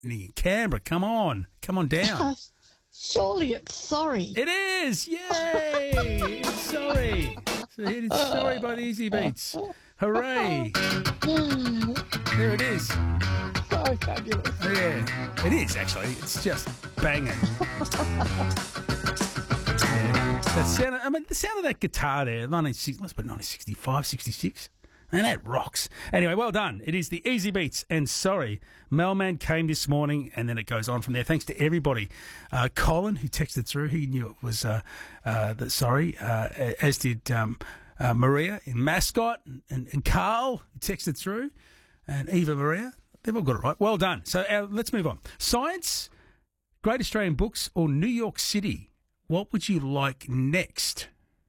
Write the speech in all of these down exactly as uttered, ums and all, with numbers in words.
Sydney, Canberra. Come on. Come on down. Surely it's sorry. It is. Yay. It's sorry. So it's sorry by the Easy Beats. Hooray. There it is. So fabulous. Yeah, it is actually. It's just banging. Yeah. The sound, I mean, the sound of that guitar there, nineteen sixty, must be nineteen sixty-five, sixty-six. And that rocks. Anyway, well done. It is the Easy Beats. And sorry, Mailman came this morning, and then it goes on from there. Thanks to everybody. Uh, Colin, who texted through, he knew it was uh, uh, the sorry, uh, as did um, uh, Maria in Mascot, and, and Carl, who texted through, and Eva Maria. They've all got it right. Well done. So uh, let's move on. Science, Great Australian Books, or New York City? What would you like next?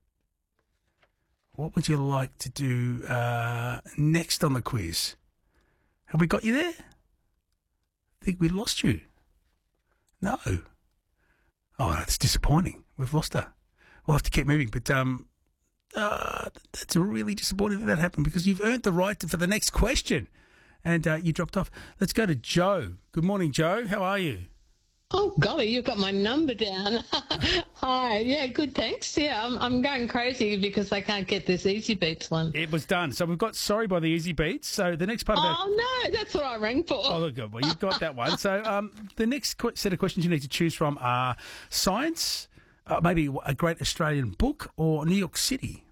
What would you like to do uh, next on the quiz? Have we got you there? I think we lost you. No. Oh, that's disappointing. We've lost her. We'll have to keep moving. But um, uh, that's really disappointing that that happened because you've earned the right to, for the next question. And uh, you dropped off. Let's go to Joe. Good morning, Joe. How are you? Oh, golly, you've got my number down. Hi. Yeah, good, thanks. Yeah, I'm, I'm going crazy because I can't get this Easy Beats one. It was done. So we've got sorry by the Easy Beats. So the next part of that... Oh, no, that's what I rang for. Oh, good. Well, you've got that one. So um, the next qu- set of questions you need to choose from are science, uh, maybe a great Australian book, or New York City.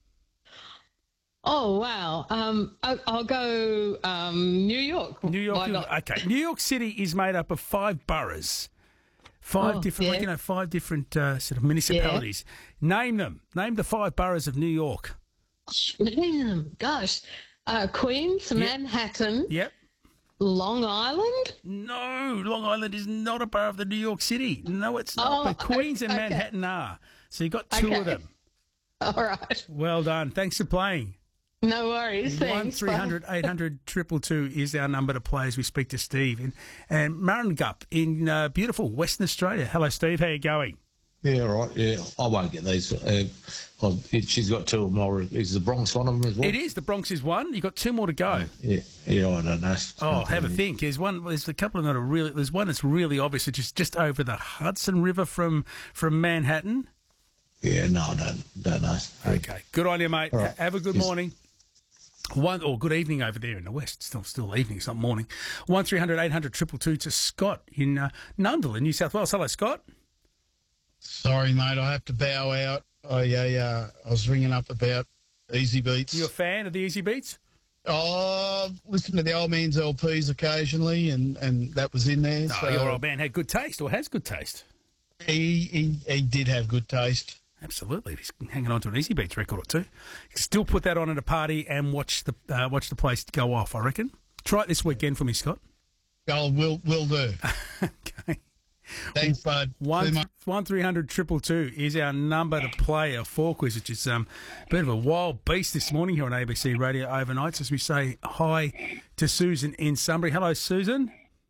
Oh, wow. Um, I, I'll go um, New York. New York. Why not? Okay. New York City is made up of five boroughs. Five Oh, different, yeah. like, you know, five different uh, sort of municipalities. Name them. Name the five boroughs of New York. Damn, gosh. Uh, Queens, Manhattan, Yep. Long Island. No, Long Island is not a borough of the New York City. No, it's not. Oh, but Queens and okay. Manhattan are. So you've got two Okay. of them. All right. Well done. Thanks for playing. No worries. One Thanks. three hundred eight hundred triple two is our number to play as we speak to Steve in and Marringup in uh, beautiful Western Australia. Hello, Steve. How are you going? Yeah, all right. Yeah, I won't get these. Uh, well, it, she's got two of them. Or is the Bronx one of them as well? It is. The Bronx is one. You've got two more to go. Yeah, yeah, I don't know. Oh, have a think. There's one. There's a couple of that are really. There's one that's really obvious. It's just just over the Hudson River from from Manhattan. Yeah, no, I don't, don't know. Okay. Good on you, mate. All right. Have a good Yes. morning. One or good evening over there in the west. Still, still evening. It's not morning. One three hundred eight hundred triple two to Scott in uh, Nundle in New South Wales. Hello, Scott. Sorry, mate, I have to bow out. I, uh, I was ringing up about Easy Beats. You a fan of the Easy Beats? Oh, listen to the old man's L Ps occasionally, and, and that was in there. No, so your old man had good taste, or has good taste. he, he he did have good taste. Absolutely, he's hanging on to an Easy Beats record or two. You can still put that on at a party and watch the uh, watch the place go off. I reckon. Try it this weekend for me, Scott. Oh, will will do. Okay. Thanks, bud. See you, One mate. one three hundred triple two is our number to play a four quiz, which is um, a bit of a wild beast this morning here on A B C Radio Overnights. As we say hi to Susan in Sunbury. Hello, Susan.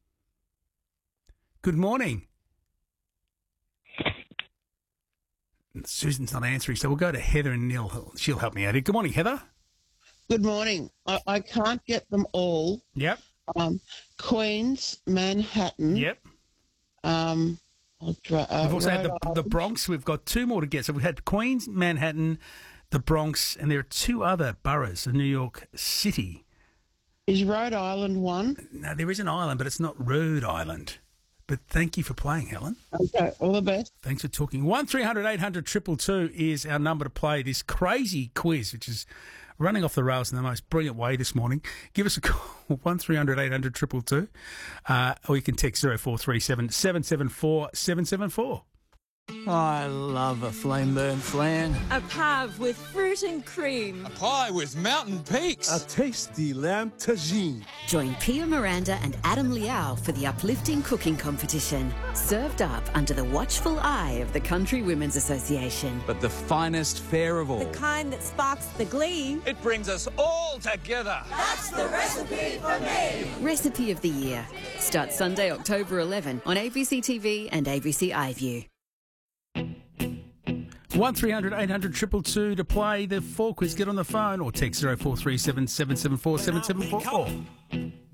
Good morning. Susan's not answering, so we'll go to Heather and Neil. She'll help me out here. Good morning, Heather. Good morning. I, I can't get them all. Yep. Um, Queens, Manhattan. Yep. Um, I'll try, uh, We've also had the, Rhode the Island. Bronx. We've got two more to get. So we've had Queens, Manhattan, the Bronx, and there are two other boroughs of New York City. Is Rhode Island one? Now, there is an island, but it's not Rhode Island. But thank you for playing, Helen. Okay, all the best. Thanks for talking. one three hundred eight hundred triple two is our number to play this crazy quiz, which is running off the rails in the most brilliant way this morning. Give us a call, one three hundred eight hundred triple two, uh, or you can text zero four three seven seven seven four seven seven four. I love a flame burn flan. A pave with fruit and cream. Pie with mountain peaks. A tasty lamb tagine. Join Pia Miranda and Adam Liao for the uplifting cooking competition. Served up under the watchful eye of the Country Women's Association. But the finest fare of all. The kind that sparks the glee. It brings us all together. Recipe of the Year. Starts Sunday, October eleventh on A B C T V and A B C iView. one three hundred eight hundred triple two to play the four quiz. Get on the phone or text zero four three seven seven seven four seven seven four.